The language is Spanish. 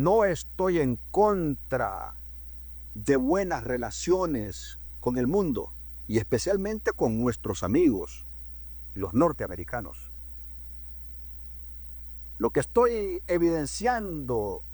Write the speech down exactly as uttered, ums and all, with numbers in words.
No estoy en contra de buenas relaciones con el mundo y especialmente con nuestros amigos, los norteamericanos. Lo que estoy evidenciando